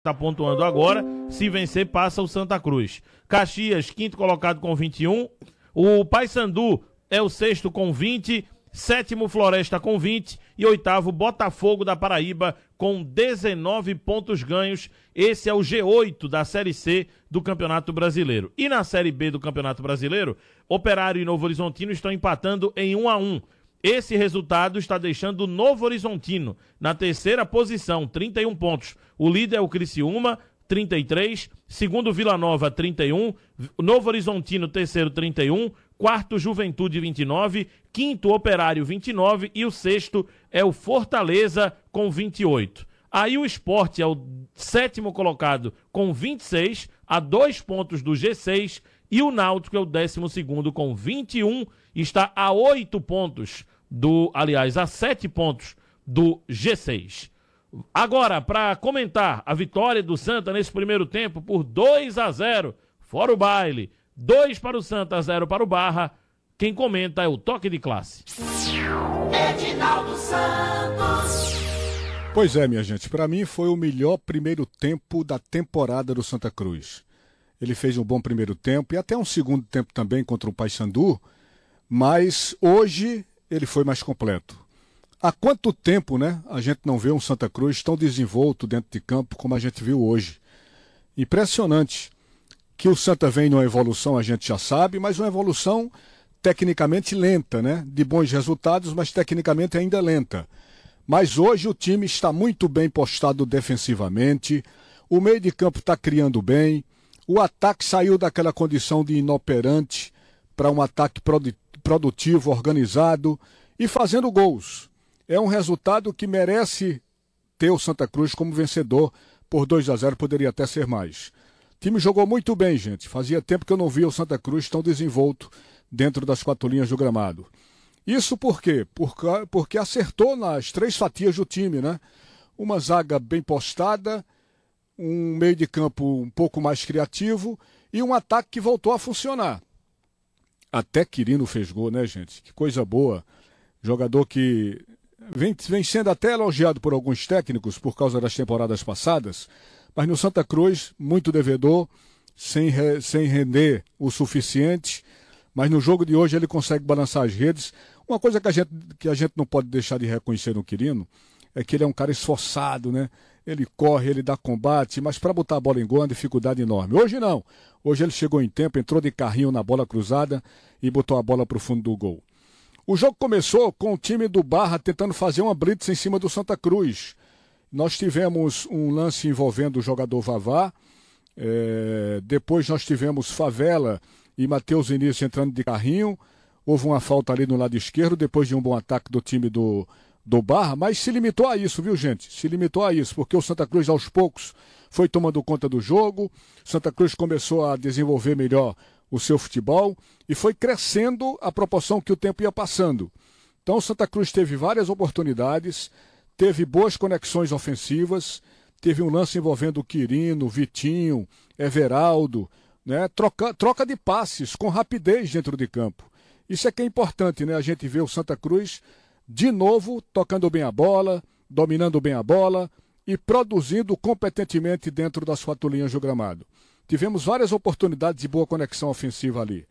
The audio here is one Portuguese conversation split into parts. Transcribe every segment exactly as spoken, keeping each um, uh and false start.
Está pontuando agora, se vencer passa o Santa Cruz. Caxias, quinto colocado com vinte e um, o Paysandu é o sexto com vinte, sétimo Floresta com vinte e oitavo Botafogo da Paraíba com dezenove pontos ganhos. Esse é o G oito da Série C do Campeonato Brasileiro. E na Série B do Campeonato Brasileiro, Operário e Novo Horizontino estão empatando em um a um. Esse resultado está deixando o Novo Horizontino na terceira posição, trinta e um pontos. O líder é o Criciúma, trinta e três. Segundo, Vila Nova, trinta e um. Novo Horizontino, terceiro, trinta e um. Quarto, Juventude, vinte e nove. Quinto, Operário, vinte e nove. E o sexto é o Fortaleza, com vinte e oito. Aí o Sport é o sétimo colocado, com vinte e seis, a dois pontos do G seis. E o Náutico é o décimo segundo, com vinte e um. Está a oito pontos do, aliás, a sete pontos do G seis. Agora, para comentar a vitória do Santa nesse primeiro tempo por dois a zero, fora o baile, dois para o Santa, zero para o Barra, quem comenta é o Toque de Classe. Edinaldo Santos. Pois é, minha gente, para mim foi o melhor primeiro tempo da temporada do Santa Cruz. Ele fez um bom primeiro tempo e até um segundo tempo também contra o Paysandu, mas hoje ele foi mais completo. Há quanto tempo, né, a gente não vê um Santa Cruz tão desenvolto dentro de campo como a gente viu hoje? Impressionante. Que o Santa vem numa evolução, a gente já sabe, mas uma evolução tecnicamente lenta, né? De bons resultados, mas tecnicamente ainda lenta. Mas hoje o time está muito bem postado defensivamente, o meio de campo está criando bem, o ataque saiu daquela condição de inoperante para um ataque produtivo, organizado e fazendo gols. É um resultado que merece ter o Santa Cruz como vencedor por dois a zero, poderia até ser mais. O time jogou muito bem, gente. Fazia tempo que eu não via o Santa Cruz tão desenvolto dentro das quatro linhas do gramado. Isso por quê? Porque, porque acertou nas três fatias do time, né? Uma zaga bem postada, um meio de campo um pouco mais criativo e um ataque que voltou a funcionar. Até Quirino fez gol, né, gente? Que coisa boa. Jogador que vem, vem sendo até elogiado por alguns técnicos por causa das temporadas passadas, mas no Santa Cruz, muito devedor, sem, re, sem render o suficiente, mas no jogo de hoje ele consegue balançar as redes. Uma coisa que a gente, que a gente não pode deixar de reconhecer no Quirino é que ele é um cara esforçado, né? Ele corre, ele dá combate, mas para botar a bola em gol é uma dificuldade enorme. Hoje não. Hoje ele chegou em tempo, entrou de carrinho na bola cruzada e botou a bola para o fundo do gol. O jogo começou com o time do Barra tentando fazer uma blitz em cima do Santa Cruz. Nós tivemos um lance envolvendo o jogador Vavá. É... Depois nós tivemos Favela e Matheus Vinícius entrando de carrinho. Houve uma falta ali no lado esquerdo, depois de um bom ataque do time do... do Barra, mas se limitou a isso, viu, gente? Se limitou a isso, porque o Santa Cruz, aos poucos, foi tomando conta do jogo, Santa Cruz começou a desenvolver melhor o seu futebol e foi crescendo à proporção que o tempo ia passando. Então o Santa Cruz teve várias oportunidades, teve boas conexões ofensivas, teve um lance envolvendo o Quirino, Vitinho, Everaldo, né? Troca, troca de passes com rapidez dentro de campo. Isso é que é importante, né? A gente vê o Santa Cruz de novo, tocando bem a bola, dominando bem a bola e produzindo competentemente dentro das quatro linhas do gramado. Tivemos várias oportunidades de boa conexão ofensiva ali.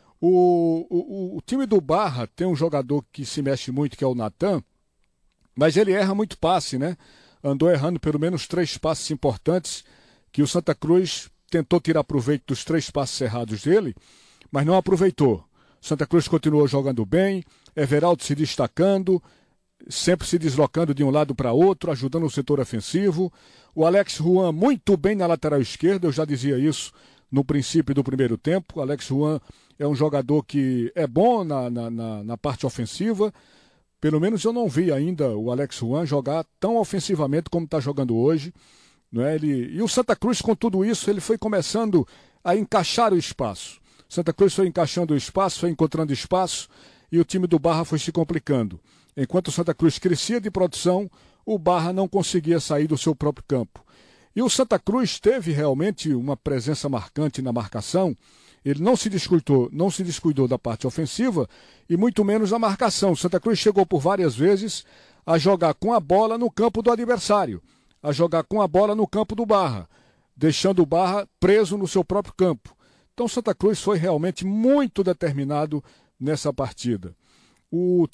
O, o, o time do Barra tem um jogador que se mexe muito, que é o Natan, mas ele erra muito passe, né? Andou errando pelo menos três passes importantes, que o Santa Cruz tentou tirar proveito dos três passes errados dele, mas não aproveitou. Santa Cruz continuou jogando bem, Everaldo se destacando, sempre se deslocando de um lado para outro, ajudando o setor ofensivo. O Alex Juan muito bem na lateral esquerda, eu já dizia isso no princípio do primeiro tempo. O Alex Juan é um jogador que é bom na, na, na, na parte ofensiva. Pelo menos eu não vi ainda o Alex Juan jogar tão ofensivamente como está jogando hoje. Não é? Ele... E o Santa Cruz, com tudo isso, ele foi começando a encaixar o espaço. Santa Cruz foi encaixando o espaço, foi encontrando espaço e o time do Barra foi se complicando. Enquanto o Santa Cruz crescia de produção, o Barra não conseguia sair do seu próprio campo. E o Santa Cruz teve realmente uma presença marcante na marcação. Ele não se descuidou, não se descuidou da parte ofensiva e muito menos da marcação. O Santa Cruz chegou por várias vezes a jogar com a bola no campo do adversário. a jogar com a bola no campo do Barra, deixando o Barra preso no seu próprio campo. Então Santa Cruz foi realmente muito determinado nessa partida. O